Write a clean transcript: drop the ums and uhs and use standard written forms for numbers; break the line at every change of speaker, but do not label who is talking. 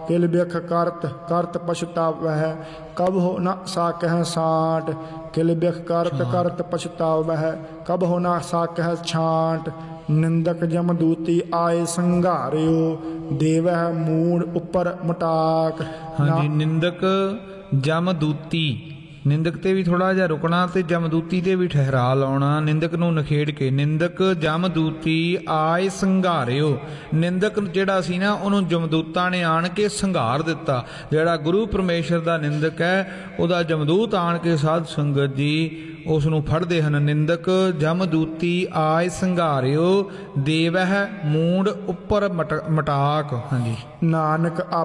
किल बिख करत करत पछतावह कब हो न साकह साँट किल बिख करत करत पछतावह कब हो न साकह छांट निंदक जमदूती आए संघारियो देवह मूड उपर मटाक।
हाँ जी, निंदक जमदूती, ਨਿੰਦਕ ਤੇ ਵੀ ਥੋੜਾ ਜਿਹਾ ਰੁਕਣਾ ਤੇ ਜਮਦੂਤੀ ਤੇ ਵੀ ਠਹਿਰਾ ਲਾਉਣਾ। ਨਿੰਦਕ ਨੂੰ ਨਖੇੜ ਕੇ ਨਿੰਦਕ ਜਮਦੂਤੀ ਆਏ ਸੰਘਾਰਿਓ। ਨਿੰਦਕ ਜਿਹੜਾ ਸੀ ਨਾ ਉਹਨੂੰ ਜਮਦੂਤਾਂ ਨੇ ਆਣ ਕੇ ਸੰਘਾਰ ਦਿੱਤਾ। ਜਿਹੜਾ ਗੁਰੂ ਪਰਮੇਸ਼ਰ ਦਾ ਨਿੰਦਕ ਹੈ ਉਹਦਾ ਜਮਦੂਤ ਆਣ ਕੇ ਸਾਧ ਸੰਗਤ ਜੀ ਉਸ ਨੂੰ ਫੜਦੇ ਹਨ। ਨਿੰਦਕ ਜਮਦੂਤੀ ਆਏ ਸੰਘਾਰਿਓ ਦੇਵਹਿ ਮੂੰਡ ਉੱਪਰ ਮਟਾਕ। ਹਾਂਜੀ,
ਨਾਨਕ